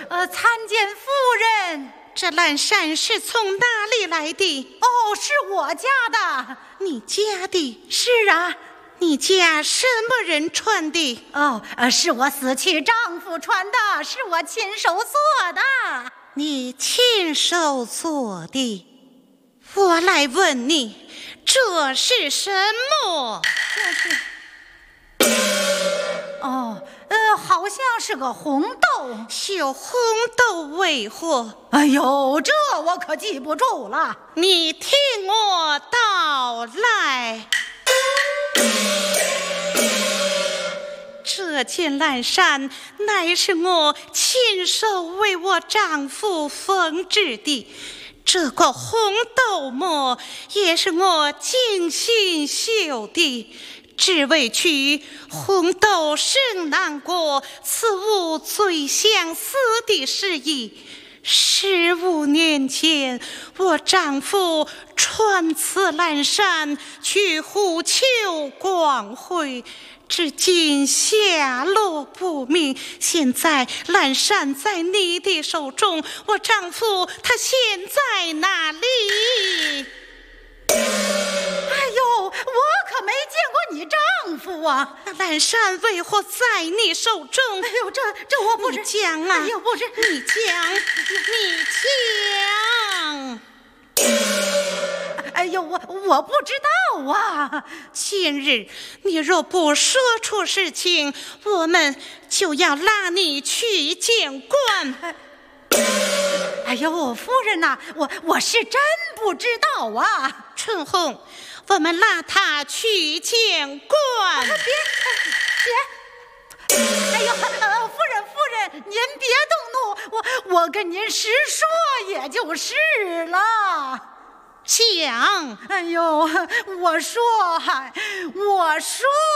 参见夫人。 这蓝衫是从哪里来的？ 哦，是我家的。 你家的？ 是啊。 你家什么人穿的？ 哦，是我死去丈夫穿的，是我亲手做的。 你亲手做的？我来问你，这是什么？ 这是……哦，好像是个红豆。 绣红豆为何？ 哎呦，这我可记不住了。 你听我道来。这件蓝衫乃是我亲手为我丈夫缝制的，这个红豆墨也是我精心绣的，只为取红豆生南国，此物最相思的事意。15年前，我丈夫穿此蓝衫去虎丘光会，至今下落不明。现在蓝衫在你的手中，我丈夫他现在哪里？ 哎呦，我可没见过你丈夫啊！ 蓝衫为何在你手中？ 哎呦，这我不是讲啊！ 哎呦，不是你讲，你讲。 哎呦，我不知道啊。 今日你若不说出事情，我们就要拉你去见官。 哎呦，夫人呐，我是真不知道啊。 春红，我们拉他去见官。 别！哎呦，夫人，您别动怒，我跟您实说也就是了。 讲。 哎呦，我说